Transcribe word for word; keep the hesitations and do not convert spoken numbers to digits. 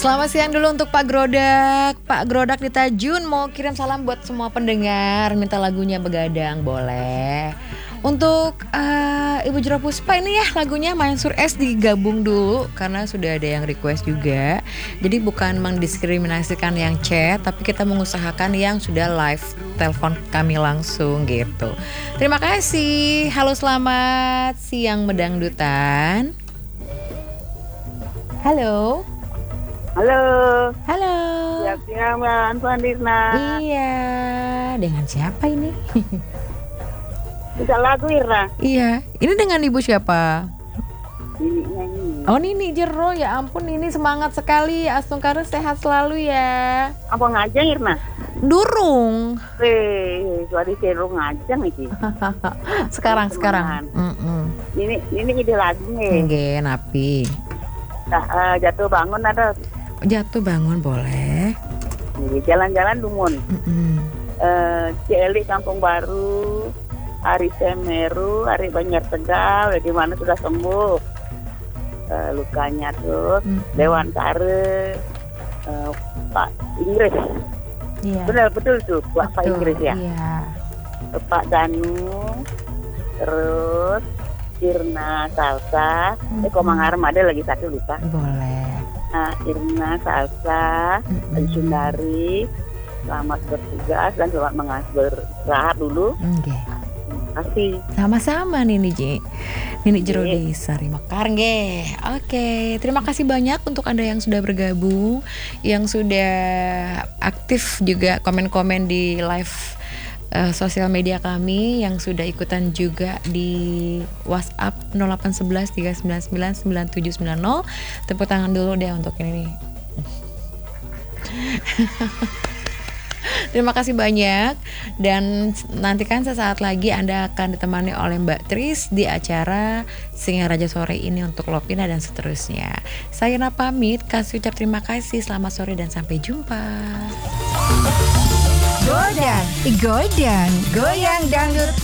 Selamat siang dulu untuk Pak Grodak. Pak Grodak di Tajun mau kirim salam buat semua pendengar. Minta lagunya Begadang boleh. Untuk uh, Ibu Jero Puspa ini ya lagunya Mansur S digabung dulu karena sudah ada yang request juga. Jadi bukan mendiskriminasikan yang chat, tapi kita mengusahakan yang sudah live telepon kami langsung gitu. Terima kasih. Halo, selamat siang Medangdutan. Halo. Halo. Halo. Siap siang Mbak Tuan Dirna. Iya. Dengan siapa ini? Bisa lagu Irna. Iya. Ini dengan ibu siapa? Nini nyanyi. Oh, Nini Jero, ya ampun Nini semangat sekali. Astungkara sehat selalu ya. Apa ngajang Irna? Durung. Eh, suara seru ngajang iki. sekarang Teman. sekarang. Mm-mm. Ini ini ide lagu nih. Nggih, napi. Nah, uh, jatuh bangun ada. Jatuh bangun boleh. Nih, jalan-jalan Dumun. Mm-mm. Uh, Cieli Kampung Baru. Hari Semeru, Hari Banjar Tegal, di mana sudah sembuh uh, lukanya terus. Mm-mm. Dewan Sare, uh, Pak Inggris. Iya. Benar betul tuh Pak Pak Betul, Inggris ya. Iya. Pak Danu, terus Irna Salsa, Mm-mm. eh Komang Arem ada lagi satu lupa. Boleh. Nah, Irna Salsa, Mm-mm. Sundari, selamat bertugas dan selamat mengas beristirahat dulu. Nggih. Terima kasih. Sama-sama Nini Ji. Nini Jero Iya. di Sari Mekar nggih. Oke, terima kasih banyak untuk Anda yang sudah bergabung, yang sudah aktif juga komen-komen di live uh, sosial media kami, yang sudah ikutan juga di WhatsApp nol delapan satu satu tiga sembilan sembilan sembilan tujuh sembilan nol. Tepuk tangan dulu deh untuk ini. Terima kasih banyak. Dan nantikan sesaat lagi Anda akan ditemani oleh Mbak Tris di acara Singaraja Sore ini untuk Lopina dan seterusnya. Saya Nina pamit, kasih ucap terima kasih. Selamat sore dan sampai jumpa. Godang, godang, goyang dangdut